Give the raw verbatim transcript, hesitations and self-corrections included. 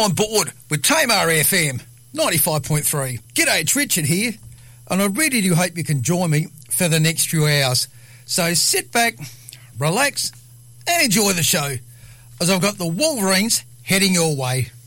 on board with Tamar F M ninety-five point three. G'day, it's Richard here, and I really do hope you can join me for the next few hours. So sit back, relax, and enjoy the show, as I've got the Wolverines heading your way.